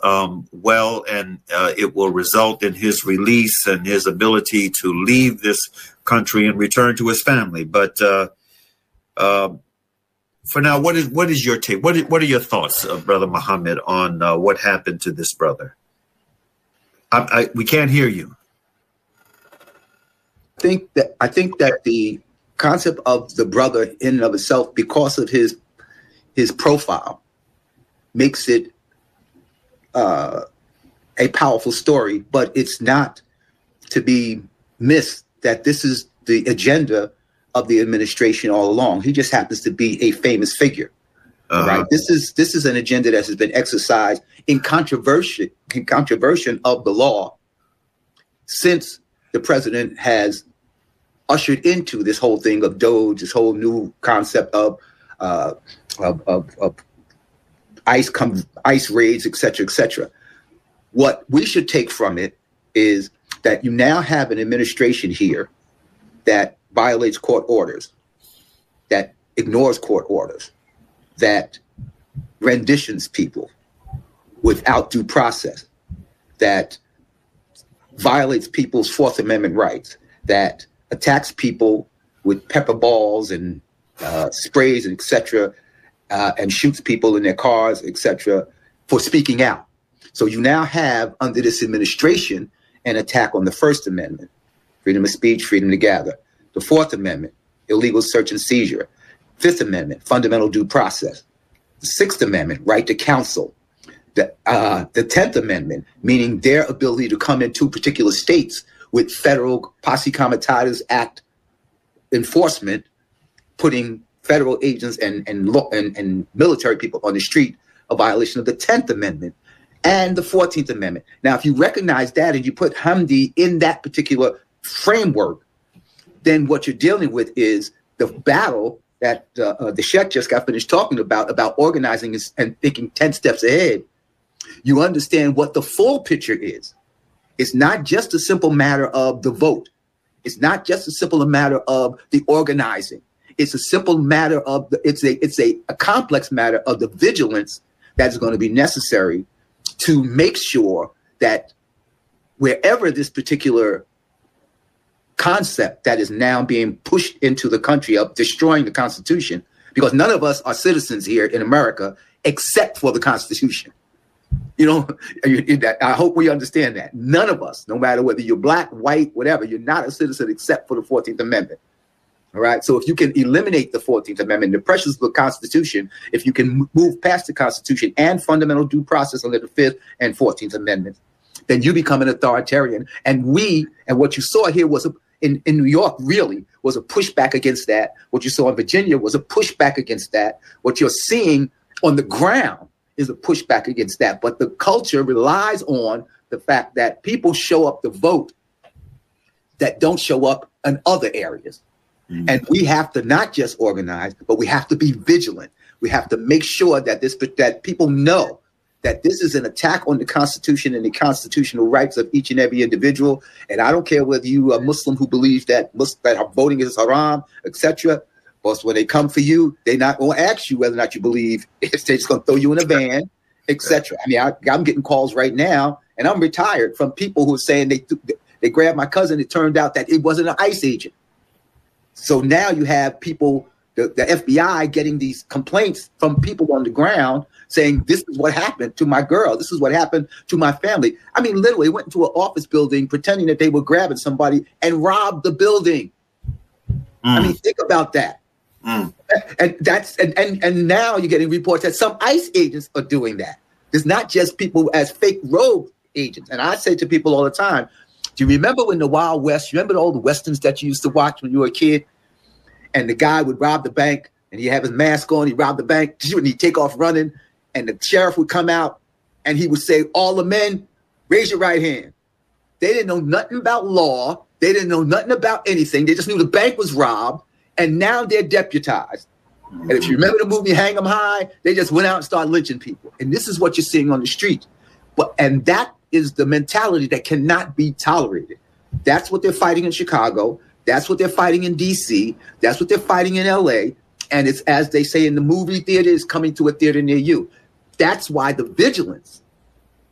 well, and it will result in his release and his ability to leave this country and return to his family. But for now, what is your take? What are your thoughts, Brother Muhammad, on what happened to this brother? We can't hear you. I think that the concept of the brother in and of itself, because of his profile, makes it a powerful story. But it's not to be missed that this is the agenda of the administration all along. He just happens to be a famous figure, right? This is an agenda that has been exercised in controversy of the law since the president has ushered into this whole thing of Doge, this whole new concept of ICE raids, et cetera, et cetera. What we should take from it is that you now have an administration here that violates court orders, that ignores court orders, that renditions people without due process, that violates people's Fourth Amendment rights, that attacks people with pepper balls and sprays, et cetera, and shoots people in their cars, et cetera, for speaking out. So you now have, under this administration, an attack on the First Amendment, freedom of speech, freedom to gather. The Fourth Amendment, illegal search and seizure. Fifth Amendment, fundamental due process. The Sixth Amendment, right to counsel. The 10th Amendment, meaning their ability to come into particular states with federal posse comitatus act enforcement, putting federal agents and military people on the street, a violation of the 10th Amendment and the 14th Amendment. Now, if you recognize that and you put Hamdi in that particular framework, then what you're dealing with is the battle that the Sheikh just got finished talking about organizing and thinking 10 steps ahead. You understand what the full picture is. It's not just a simple matter of the vote. It's not just a simple matter of the organizing. It's a simple matter of it's a complex matter of the vigilance that is going to be necessary to make sure that wherever this particular concept that is now being pushed into the country of destroying the Constitution, because none of us are citizens here in America except for the Constitution. You know, I hope we understand that. None of us, no matter whether you're black, white, whatever, you're not a citizen except for the 14th Amendment. All right. So if you can eliminate the 14th Amendment, the pressures of the Constitution, if you can move past the Constitution and fundamental due process under the 5th and 14th Amendments, then you become an authoritarian. And what you saw here was in New York really was a pushback against that. What you saw in Virginia was a pushback against that. What you're seeing on the ground is a pushback against that. But the culture relies on the fact that people show up to vote that don't show up in other areas. Mm-hmm. And we have to not just organize, but we have to be vigilant. We have to make sure that that people know that this is an attack on the Constitution and the constitutional rights of each and every individual. And I don't care whether you are Muslim who believes that voting is haram, etc. But when they come for you, they're not going to ask you whether or not you believe. They're just going to throw you in a van, etc. I mean, I'm getting calls right now, and I'm retired, from people who are saying they grabbed my cousin. It turned out that it wasn't an ICE agent. So now you have people, the FBI getting these complaints from people on the ground saying, this is what happened to my girl. This is what happened to my family. I mean, literally went into an office building pretending that they were grabbing somebody and robbed the building. I mean, think about that. And now you're getting reports that some ICE agents are doing that. It's not just people as fake rogue agents. And I say to people all the time, do you remember when the Wild West, you remember all the Westerns that you used to watch when you were a kid? And the guy would rob the bank and he'd have his mask on, he'd rob the bank, and he'd take off running. And the sheriff would come out and he would say, all the men, raise your right hand. They didn't know nothing about law. They didn't know nothing about anything. They just knew the bank was robbed. And now they're deputized. And if you remember the movie Hang 'em High, they just went out and started lynching people. And this is what you're seeing on the street. And that is the mentality that cannot be tolerated. That's what they're fighting in Chicago. That's what they're fighting in DC. That's what they're fighting in LA. And it's, as they say in the movie theater, it's coming to a theater near you. That's why the vigilance